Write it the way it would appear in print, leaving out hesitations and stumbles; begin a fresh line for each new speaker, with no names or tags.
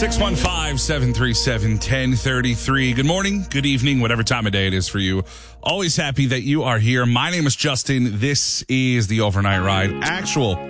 615-737-1033. Good morning, good evening, whatever time of day it is for you. Always happy that you are here. My name is Justin. This is the Overnight Ride. Actual